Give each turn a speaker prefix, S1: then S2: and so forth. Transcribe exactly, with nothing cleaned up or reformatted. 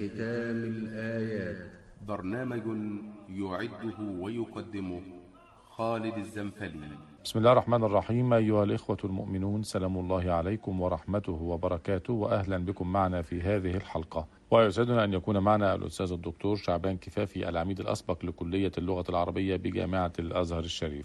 S1: ختام الآيات.
S2: برنامج يعده ويقدمه خالد الزنفلي.
S3: بسم الله الرحمن الرحيم. أيها الإخوة المؤمنون، سلام الله عليكم ورحمته وبركاته، وأهلا بكم معنا في هذه الحلقة. ويسعدنا أن يكون معنا الأستاذ الدكتور شعبان كفافي، العميد الأسبق لكلية اللغة العربية بجامعة الأزهر الشريف.